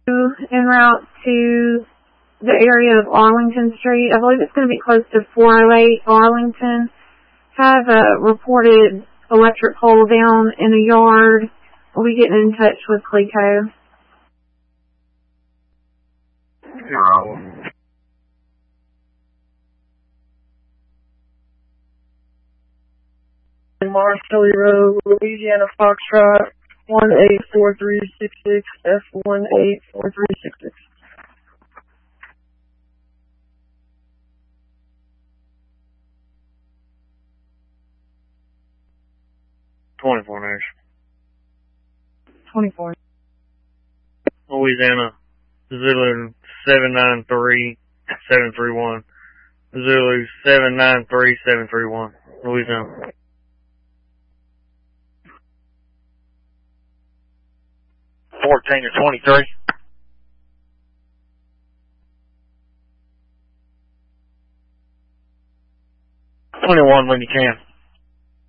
en route to the area of Arlington Street. I believe it's going to be close to 408 Arlington. Have a reported electric pole down in a yard. We'll be getting in touch with Cleco. Marcelli Road, Louisiana Foxtrot, 184366 F184366. $24. 24. Louisiana, Zulu 793731. Zulu 793731. Louisiana. $14 or $23. $21 when you can.